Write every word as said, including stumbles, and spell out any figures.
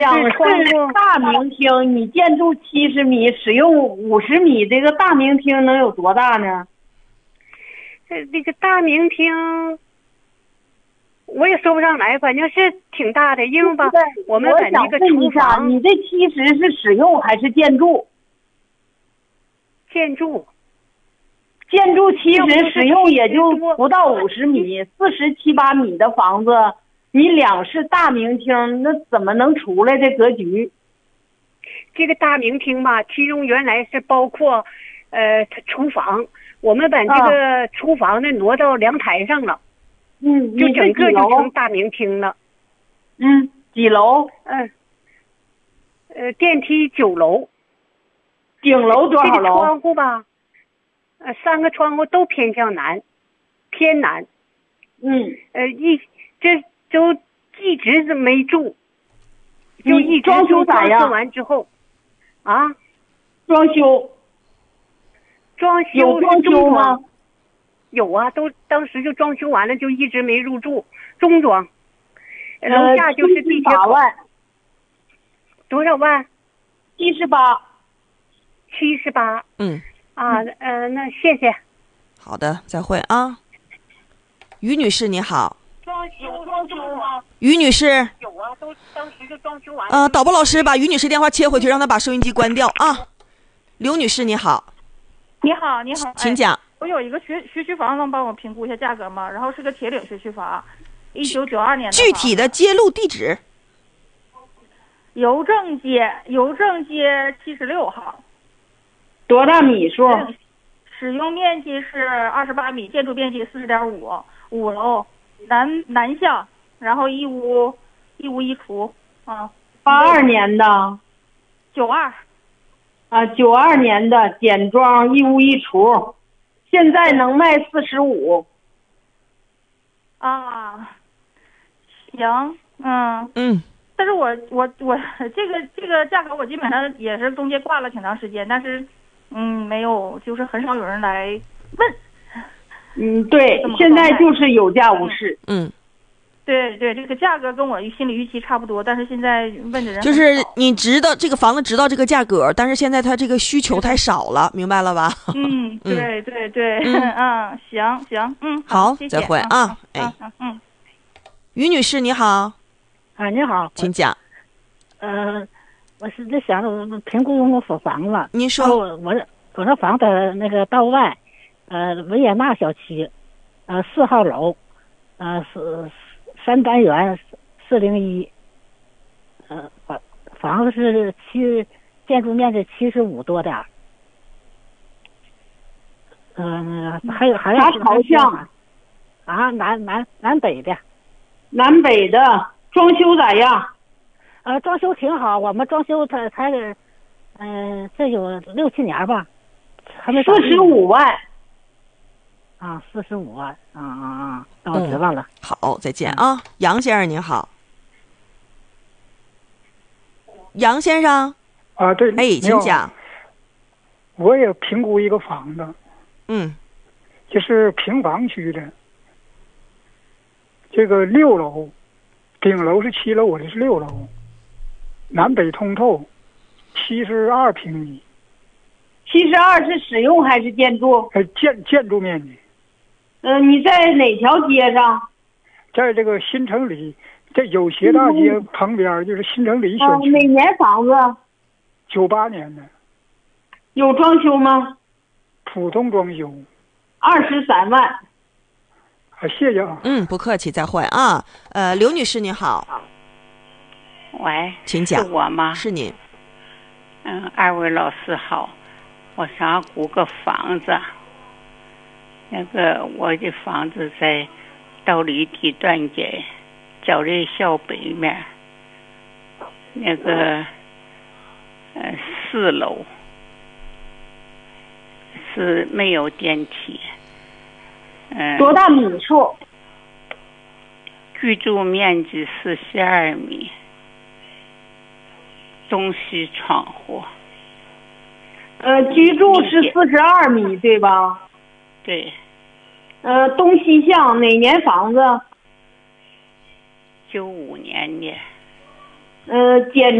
两室大明厅，你建筑七十米，使用五十米，这个大明厅能有多大呢？ 这这个大明厅，我也说不上来，反正是挺大的，因为吧，我们把那个厨房， 你这七十是使用还是建筑？ 建筑。 建筑七十，使用也就不到五十米，四十七八米的房子。你两室大明厅，那怎么能出来这格局？ 这个大明厅吧，其中原来是包括，呃，厨房。我们把这个厨房呢挪到阳台上了， 嗯， 就整个就成大明厅了。 嗯，几楼？ 嗯，呃，电梯九楼。 顶楼多少楼？ 这个窗户吧，呃，三个窗户都偏向南，偏南。 嗯， 呃，一这。就一直是没住，就一直装修咋样？ 装修完之后，啊， 装修， 装修有装修吗？ 有啊，都当时就装修完了，就一直没入住，中装。楼下就是地铁口。多少万？ 七十八。 七十八。 嗯。 啊，呃，那谢谢。 好的，再会啊。于女士你好。 装修装修吗？ 于女士有啊，都当时就装修完。 呃，导播老师把于女士电话切回去，让她把收音机关掉啊。刘女士你好。 你好，你好， 请讲。 哎、我有一个学学区房，能帮我评估一下价格吗？然后是个铁岭学区房，一九九二年的。 具体的揭露地址。 邮政街，邮政街七十六号。 多大米数？ 使用面积是二十八米，建筑面积四十点五，五楼。南南向，然后一屋一屋一厨啊。 八二年的。 九二。 啊，九二年的简装一屋一厨，现在能卖四十五。 啊，行，嗯嗯。 但是我我我这个这个价格我基本上也是中间挂了挺长时间，但是嗯没有，就是很少有人来问。 嗯，对，现在就是有价无市。 嗯， 对对，这个价格跟我心理预期差不多，但是现在问的人就是你值到这个房子值到这个价格，但是现在它这个需求太少了，明白了吧？ 嗯，对对对，嗯嗯，行行，嗯， 好， 谢谢再会啊，哎， 嗯， 于女士你好。 啊，你好， 请讲。 呃，我是在想着评估我所房子。 您说。 我我我这房子那个道外。呃，维也纳小区，呃，四号楼，呃，是三单元四零一，呃，房房子是七，建筑面积七十五多点儿，嗯、呃，还有还有啥朝向？ 啊，南南南北的， 南北的，装修咋样？ 呃，装修挺好，我们装修才才，嗯、呃，这有六七年吧，还没。 四十五万。 啊，四十五万，啊啊啊！那我知道了。 嗯、好，再见啊，杨先生您好。杨先生。 啊，对。 哎，请讲。 我也评估一个房子。 嗯。 就是平房区的。这个六楼，顶楼是七楼，我这是六楼，南北通透，七十二平米。 七十二是使用还是建筑？ 呃，建建筑面积。 嗯、呃，你在哪条街上？ 在这个新城里，在有协大街旁边，就是新城里小区。 哪年房子？ 九八年的。 有装修吗？ 普通装修。 二十三万。 啊，谢谢啊。 嗯，不客气，再会啊。呃，刘女士您好。 喂， 请讲。 是我吗？ 是您。 嗯，二位老师好，我想估个房子。那个我的房子在道里地段街角瑞校北面，那个呃四楼是没有电梯。嗯。 多大米数？ 居住面积是十二米，东西窗户。 呃，居住是四十二米，对吧？ 对。 呃，东西向，哪年房子？ 九五年的。 呃，检